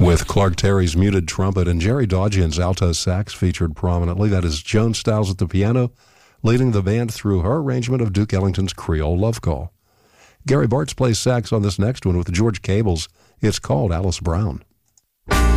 with Clark Terry's muted trumpet and Jerry Dodgian's alto sax featured prominently. That is Joan Stiles at the piano, leading the band through her arrangement of Duke Ellington's Creole Love Call. Gary Bartz plays sax on this next one with George Cable's It's Called Alice Brown.